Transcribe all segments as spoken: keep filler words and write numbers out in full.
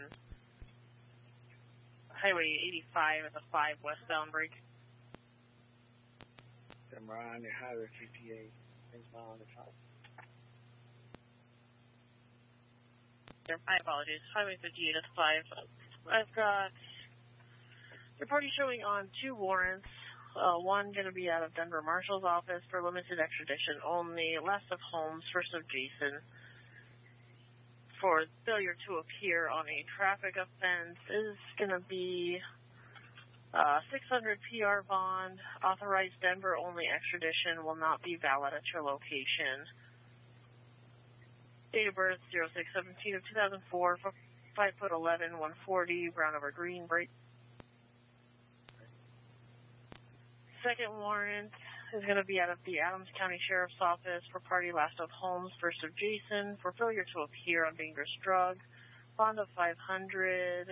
Highway eighty-five at the five westbound break. Denver on your Highway fifty-eight, inbound the five. My apologies. Highway fifty-eight at the five. I've got your party showing on two warrants. Uh, one going to be out of Denver Marshal's office for limited extradition only. Last of Holmes, first of Jason, for failure to appear on a traffic offense is going to be uh, six hundred P R bond. Authorized Denver only extradition will not be valid at your location. Date of birth zero six seventeen of two thousand four, five foot eleven, one forty, brown over green, break. Second warrant is going to be out of the Adams County Sheriff's Office for party last of Holmes, first of Jason, for failure to appear on dangerous drug. Bond of five hundred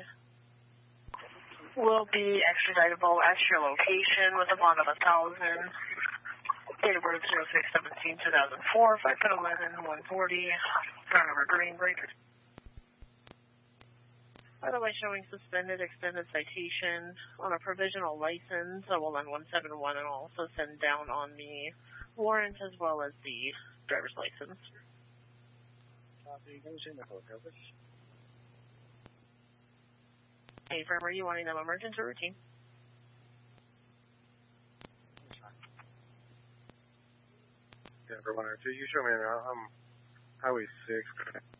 will be extraditable at your location with a bond of one thousand. Date of birth zero six seventeen two thousand four, five foot eleven, one forty, brown over green, break. Otherwise showing suspended extended citation on a provisional license. I will end one seven one and also send down on the warrant as well as the driver's license. Copy. Goes in the full coverage. Hey, firm, are you wanting them emergent or routine? Denver one oh two. You show me. I'm Highway six.